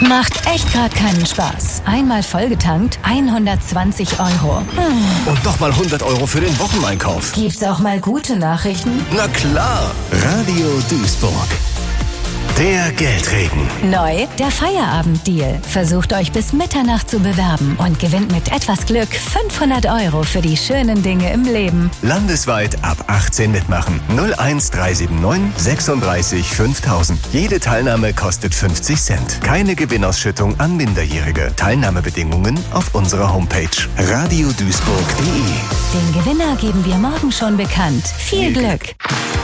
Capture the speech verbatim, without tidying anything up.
Macht echt gerade keinen Spaß. Einmal vollgetankt, hundertzwanzig Euro. Hm. Und nochmal hundert Euro für den Wocheneinkauf. Gibt's auch mal gute Nachrichten? Na klar, Radio Duisburg. Der Geldregen. Neu, der Feierabenddeal. Versucht euch bis Mitternacht zu bewerben und gewinnt mit etwas Glück fünfhundert Euro für die schönen Dinge im Leben. Landesweit ab achtzehn mitmachen. null eins drei sieben neun sechsunddreißig fünftausend. Jede Teilnahme kostet fünfzig Cent. Keine Gewinnausschüttung an Minderjährige. Teilnahmebedingungen auf unserer Homepage radio duisburg punkt de. Den Gewinner geben wir morgen schon bekannt. Viel Glück!